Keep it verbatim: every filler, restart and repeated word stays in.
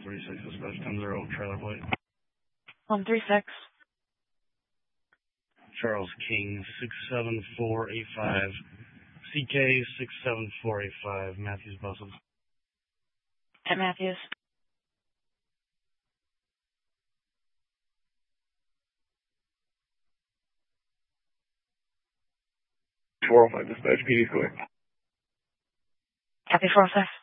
three six dispatch ten zero trailer plate. one three six. Charles King six seven four eight five. C K six seven four eight five. Matthews buses. At Matthews. four oh five dispatch, P D square. Copy four oh five.